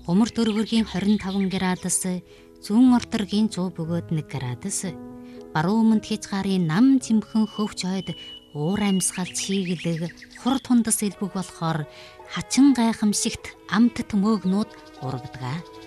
Умарт өргөргийн 25 градус, зүүн ордоргийн 100 бөгөөд 1 градус. Баруун өмнөд хязгаарын нам цэмхэн хөвч хойд уур амьсгал чиглэг хур тундас элбэг болохоор хачин гайхамшигт амт төмөөгнүүд урагдаг.